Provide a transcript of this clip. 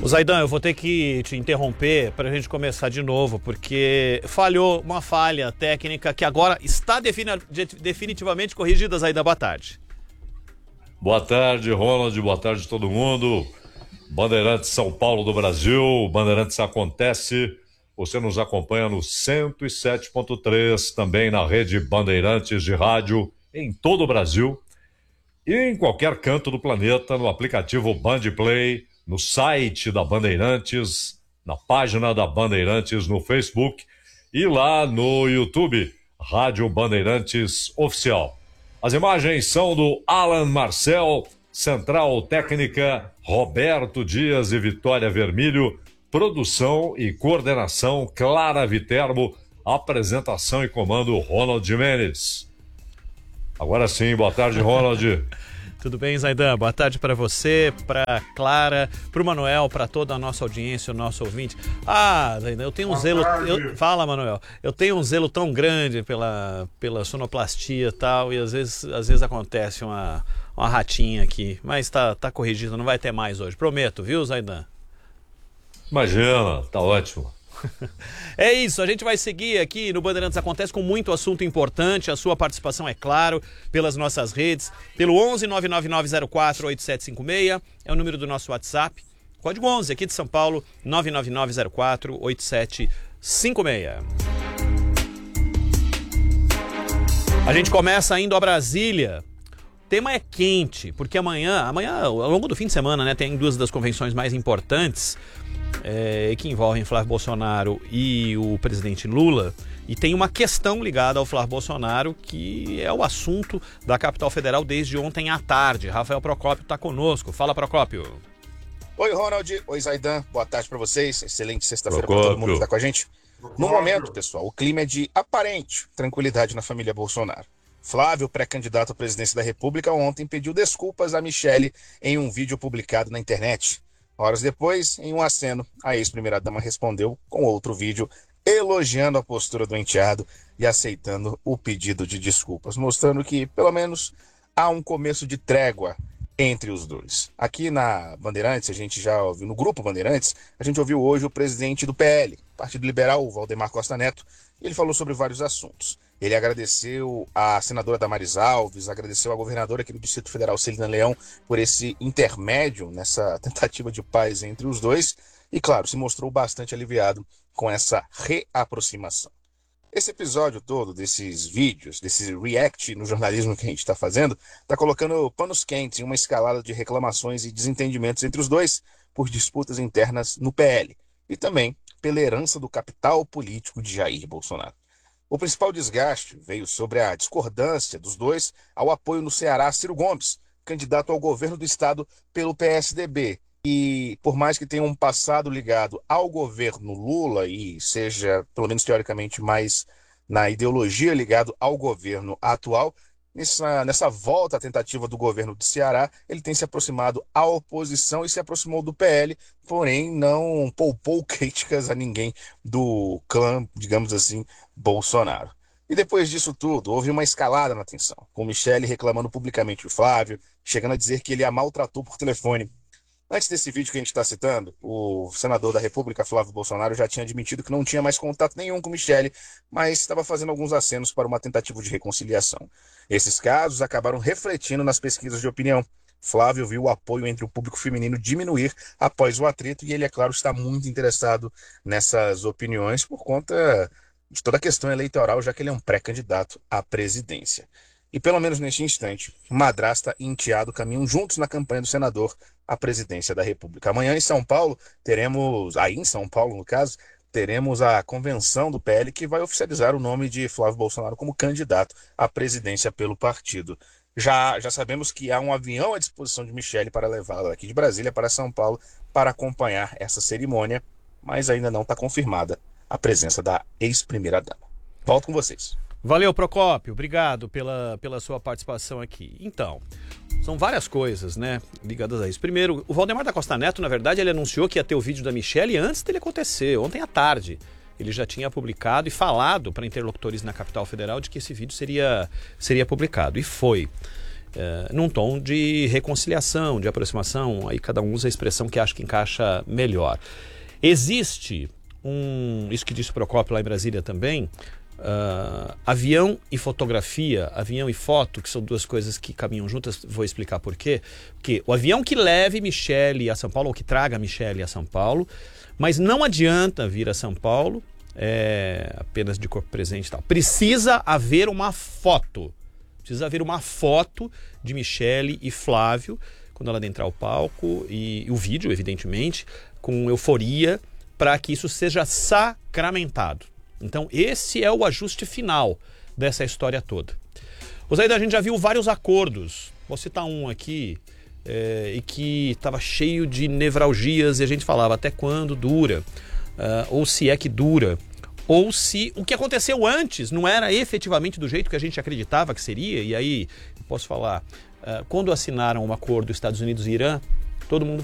Zaidan, eu vou ter que te interromper para a gente começar de novo, porque falhou uma falha técnica que agora está definitivamente corrigida. Zaidan, boa tarde. Boa tarde, Ronald, boa tarde todo mundo. Bandeirantes São Paulo do Brasil, Bandeirantes acontece. Você nos acompanha no 107.3, também na rede Bandeirantes de rádio em todo o Brasil e em qualquer canto do planeta, no aplicativo Bandplay, no site da Bandeirantes, na página da Bandeirantes no Facebook e lá no YouTube, Rádio Bandeirantes Oficial. As imagens são do Alan Marcel, Central Técnica, Roberto Dias e Vitória Vermílio, produção e coordenação Clara Viterbo, apresentação e comando Ronald Jimenez. Agora sim, boa tarde, Ronald. Tudo bem, Zaidan? Boa tarde para você, para Clara, para o Manuel, para toda a nossa audiência, o nosso ouvinte. Zaidan, eu tenho um zelo... Fala, Manuel. Eu tenho um zelo tão grande pela sonoplastia e tal, e às vezes acontece uma ratinha aqui, mas tá corrigido, não vai ter mais hoje. Prometo, viu, Zaidan? Imagina, tá ótimo. É isso, a gente vai seguir aqui no Bandeirantes Acontece com muito assunto importante. A sua participação, é claro, pelas nossas redes, pelo 11 99904 8756, é o número do nosso WhatsApp, código 11 aqui de São Paulo, 99904 8756. A gente começa indo a Brasília. O tema é quente, porque amanhã, ao longo do fim de semana, né, tem duas das convenções mais importantes que envolvem Flávio Bolsonaro e o presidente Lula, e tem uma questão ligada ao Flávio Bolsonaro, que é o assunto da capital federal desde ontem à tarde. Rafael Procópio está conosco. Fala, Procópio. Oi, Ronald. Oi, Zaidan. Boa tarde para vocês. Excelente sexta-feira para todo mundo que está com a gente. No momento, pessoal, o clima é de aparente tranquilidade na família Bolsonaro. Flávio, pré-candidato à presidência da República, ontem pediu desculpas a Michele em um vídeo publicado na internet. Horas depois, em um aceno, a ex-primeira-dama respondeu com outro vídeo elogiando a postura do enteado e aceitando o pedido de desculpas, mostrando que, pelo menos, há um começo de trégua entre os dois. Aqui na Bandeirantes, a gente já ouviu, no Grupo Bandeirantes, a gente ouviu hoje o presidente do PL, Partido Liberal, o Valdemar Costa Neto, e ele falou sobre vários assuntos. Ele agradeceu a senadora Damares Alves, agradeceu a governadora aqui do Distrito Federal, Celina Leão, por esse intermédio nessa tentativa de paz entre os dois. E, claro, se mostrou bastante aliviado com essa reaproximação. Esse episódio todo, desses vídeos, desse react no jornalismo que a gente está fazendo, está colocando panos quentes em uma escalada de reclamações e desentendimentos entre os dois por disputas internas no PL e também pela herança do capital político de Jair Bolsonaro. O principal desgaste veio sobre a discordância dos dois ao apoio no Ceará a Ciro Gomes, candidato ao governo do estado pelo PSDB. E por mais que tenha um passado ligado ao governo Lula e seja, pelo menos teoricamente, mais na ideologia ligado ao governo atual, nessa volta à tentativa do governo do Ceará, ele tem se aproximado à oposição e se aproximou do PL, porém não poupou críticas a ninguém do clã, digamos assim, Bolsonaro. E depois disso tudo, houve uma escalada na tensão, com Michele reclamando publicamente do Flávio, chegando a dizer que ele a maltratou por telefone. Antes desse vídeo que a gente está citando, o senador da República, Flávio Bolsonaro, já tinha admitido que não tinha mais contato nenhum com Michele, mas estava fazendo alguns acenos para uma tentativa de reconciliação. Esses casos acabaram refletindo nas pesquisas de opinião. Flávio viu o apoio entre o público feminino diminuir após o atrito e ele, é claro, está muito interessado nessas opiniões por conta de toda a questão eleitoral, já que ele é um pré-candidato à presidência. E pelo menos neste instante, madrasta e enteado caminham juntos na campanha do senador à presidência da República. Amanhã em São Paulo, teremos a convenção do PL que vai oficializar o nome de Flávio Bolsonaro como candidato à presidência pelo partido. Já sabemos que há um avião à disposição de Michele para levá-la aqui de Brasília para São Paulo para acompanhar essa cerimônia, mas ainda não está confirmada a presença da ex-primeira-dama. Volto com vocês. Valeu, Procópio. Obrigado pela sua participação aqui. Então, são várias coisas, né, ligadas a isso. Primeiro, o Valdemar da Costa Neto, na verdade, ele anunciou que ia ter o vídeo da Michele antes dele acontecer, ontem à tarde. Ele já tinha publicado e falado para interlocutores na capital federal de que esse vídeo seria publicado. E foi. num tom de reconciliação, de aproximação, aí cada um usa a expressão que acha que encaixa melhor. Existe isso que disse o Procópio lá em Brasília também, avião e fotografia, avião e foto, que são duas coisas que caminham juntas, vou explicar por quê. Porque o avião que leve Michele a São Paulo, ou que traga Michele a São Paulo, mas não adianta vir a São Paulo apenas de corpo presente e tal. Precisa haver uma foto. Precisa haver uma foto de Michele e Flávio quando ela adentrar o palco e o vídeo, evidentemente, com euforia, para que isso seja sacramentado. Então, esse é o ajuste final dessa história toda. Zaidan, a gente já viu vários acordos. Vou citar um aqui, e que estava cheio de nevralgias, e a gente falava até quando dura, ou se é que dura, ou se o que aconteceu antes não era efetivamente do jeito que a gente acreditava que seria. E aí, eu posso falar, quando assinaram um acordo Estados Unidos e Irã, todo mundo